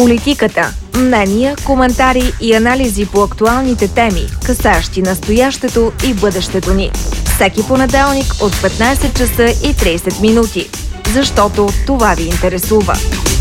Политиката. Мнения, коментари и анализи по актуалните теми, касаещи настоящето и бъдещето ни. Всеки понеделник от 15 часа и 30 минути. Защото това ви интересува.